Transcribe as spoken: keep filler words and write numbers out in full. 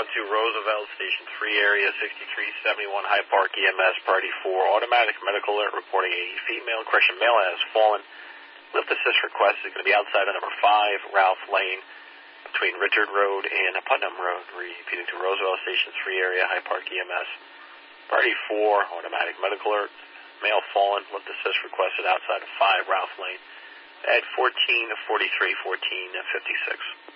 one two Roosevelt, Station three area, sixty-three seventy-one High Park E M S, Party four, automatic medical alert reporting a female, correction, male has fallen. Lift assist request is going to be outside of number five, Ralph Lane, between Richard Road and Putnam Road. Repeating to Roosevelt, Station three area, High Park E M S, Party four, automatic medical alert, male fallen, lift assist requested outside of five, Ralph Lane, at fourteen forty-three, fourteen fifty-six.